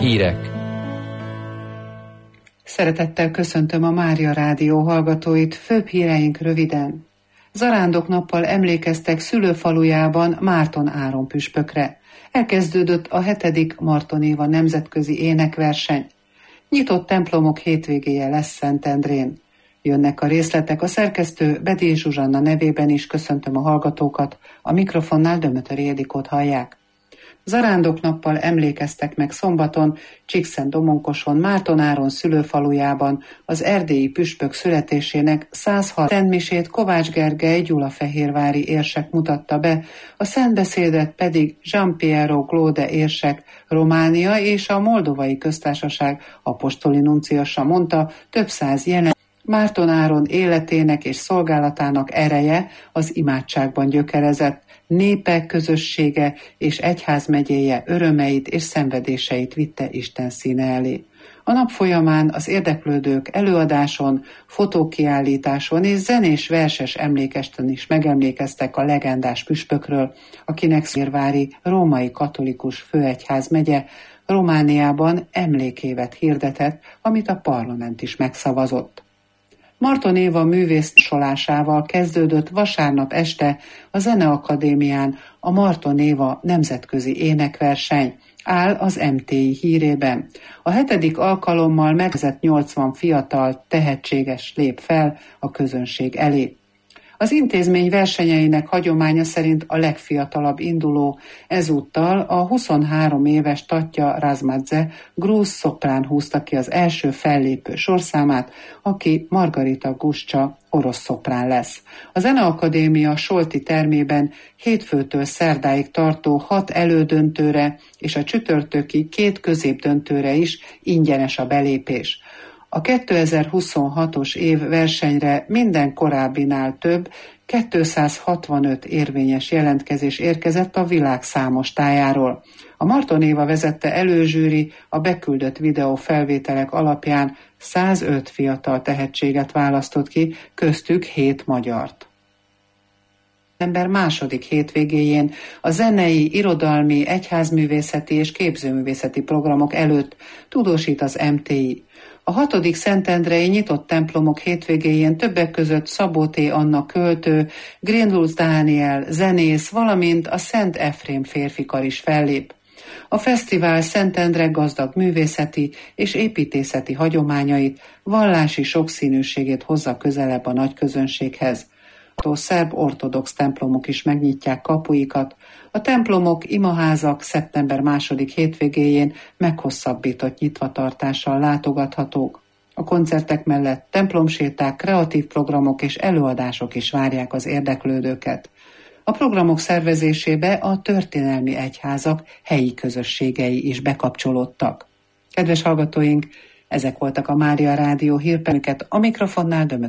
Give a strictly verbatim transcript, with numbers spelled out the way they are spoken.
Hírek. Szeretettel köszöntöm a Mária Rádió hallgatóit, főbb híreink röviden. Zarándoknappal emlékeztek szülőfalujában Márton Áron püspökre. Elkezdődött a hetedik Marton Éva nemzetközi énekverseny. Nyitott templomok hétvégéje lesz Szentendrén. Jönnek a részletek, a szerkesztő Bedély Zsuzsanna nevében is köszöntöm a hallgatókat, a mikrofonnál Dömötöri Edikót hallják. Zarándoknappal emlékeztek meg szombaton Csíkszentdomonkoson Márton Áron szülőfalujában az erdélyi püspök születésének száz harminc szentmisét Kovács Gergely gyulafehérvári érsek mutatta be, a szentbeszédet pedig Gian Piero Glóde érsek Románia és a Moldovai Köztársaság apostoli nunciusa mondta, több száz jelen. Márton Áron életének és szolgálatának ereje az imádságban gyökerezett, népe, közössége és egyházmegyéje örömeit és szenvedéseit vitte Isten színe elé. A nap folyamán az érdeklődők előadáson, fotókiállításon és zenés verses emlékesten is megemlékeztek a legendás püspökről, akinek szérvári római katolikus főegyházmegye Romániában emlékévet hirdetett, amit a parlament is megszavazott. Marton Éva művészsolásával kezdődött vasárnap este a Zeneakadémián a Marton Éva nemzetközi énekverseny, áll az em té i hírében. A hetedik alkalommal megnevezett nyolcvan fiatal, tehetséges lép fel a közönség elé. Az intézmény versenyeinek hagyománya szerint a legfiatalabb induló ezúttal a huszonhárom éves Tatja Razmadze grúz szoprán húzta ki az első fellépő sorszámát, aki Margarita Guscsa orosz szoprán lesz. A Zeneakadémia Solti termében hétfőtől szerdáig tartó hat elődöntőre és a csütörtöki két középdöntőre is ingyenes a belépés. A kétezer-huszonhatos év versenyre minden korábbinál több, kétszázhatvanöt érvényes jelentkezés érkezett a világ számos tájáról. A Marton Éva vezette előzsűri a beküldött videó felvételek alapján százöt fiatal tehetséget választott ki, köztük hét magyart. Ember második hétvégéjén a zenei, irodalmi, egyházművészeti és képzőművészeti programok előtt tudósít az em té i. A hatodik szentendrei nyitott templomok hétvégéjén többek között Szabó T. Anna költő, Greenlutz Dániel zenész, valamint a Szent Efrém férfikar is fellép. A fesztivál Szentendre gazdag művészeti és építészeti hagyományait, vallási sokszínűségét hozza közelebb a nagy közönséghez. A szerb ortodox templomok is megnyitják kapuikat. A templomok, imaházak szeptember második hétvégéjén meghosszabbított nyitvatartással látogathatók. A koncertek mellett templomséták, kreatív programok és előadások is várják az érdeklődőket. A programok szervezésébe a történelmi egyházak helyi közösségei is bekapcsolódtak. Kedves hallgatóink, ezek voltak a Mária Rádió hírperüket, a mikrofonnál Dömötöri